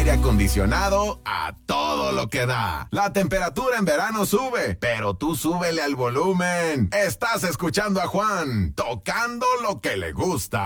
aire acondicionado a todo lo que da. La temperatura en verano sube, pero tú súbele al volumen. Estás escuchando a Juan, tocando lo que le gusta.